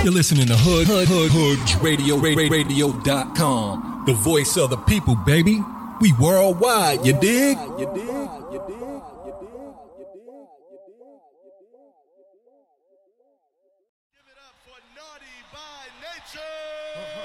You're listening to Hood Radio.com. The voice of the people, baby. We worldwide, you dig?